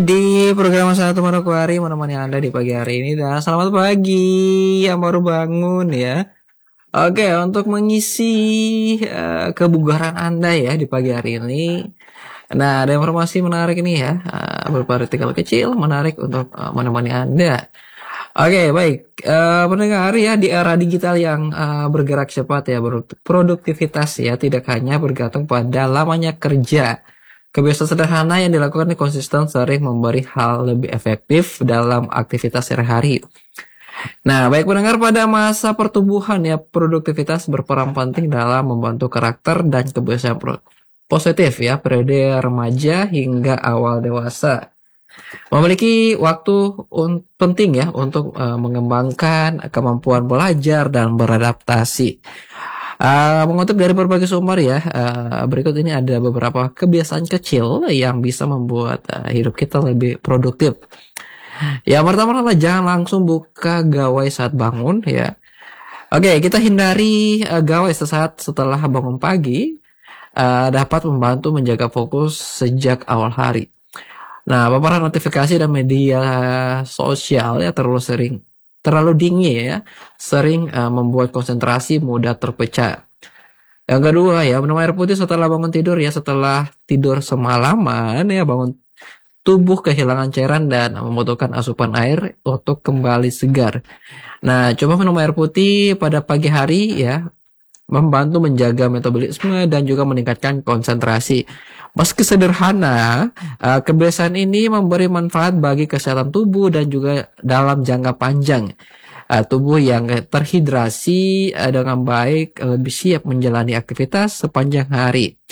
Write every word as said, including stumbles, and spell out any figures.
Di program Satu Manokwari menemani Anda di pagi hari ini dan selamat pagi yang baru bangun ya. Oke, untuk mengisi uh, kebugaran Anda ya di pagi hari ini. Nah, ada informasi menarik ini ya, uh, berupa artikel kecil menarik untuk uh, menemani Anda. Oke, baik. Uh, pendengar ya, di era digital yang uh, bergerak cepat ya, produktivitas ya tidak hanya bergantung pada lamanya kerja. Kebiasaan sederhana yang dilakukan konsisten sering memberi hal lebih efektif dalam aktivitas sehari-hari. Nah, baik pendengar, pada masa pertumbuhan ya, produktivitas berperan penting dalam membantu karakter dan kebiasaan positif ya, periode remaja hingga awal dewasa. Memiliki waktu un- penting ya untuk uh, mengembangkan kemampuan belajar dan beradaptasi. Uh, mengutip dari berbagai sumber ya, uh, berikut ini ada beberapa kebiasaan kecil yang bisa membuat uh, hidup kita lebih produktif. Ya, pertama adalah jangan langsung buka gawai saat bangun ya. Oke, kita hindari uh, gawai sesaat setelah bangun pagi, uh, dapat membantu menjaga fokus sejak awal hari. Nah, paparan notifikasi dan media sosial ya terlalu sering terlalu dingin ya, sering uh, membuat konsentrasi mudah terpecah. Yang kedua ya, minum air putih setelah bangun tidur ya, setelah tidur semalaman ya, bangun tubuh kehilangan cairan dan membutuhkan asupan air untuk kembali segar. Nah, coba minum air putih pada pagi hari ya, membantu menjaga metabolisme dan juga meningkatkan konsentrasi. Meski sederhana, uh, kebiasaan ini memberi manfaat bagi kesehatan tubuh dan juga dalam jangka panjang. Uh, tubuh yang terhidrasi uh, dengan baik lebih siap menjalani aktivitas sepanjang hari.